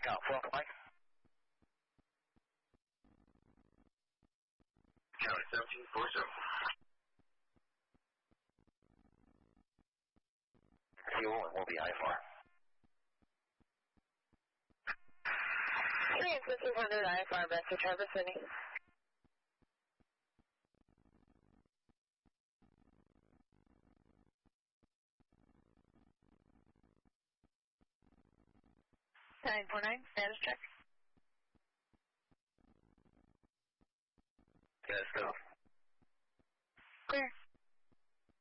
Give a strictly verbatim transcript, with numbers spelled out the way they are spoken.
out, welcome, Mike. County seventeen four seven. Fuel and we'll be I F R. three and fifteen hundred I F R, back to Traverse City. nine four nine, status check. Yes, go. Clear.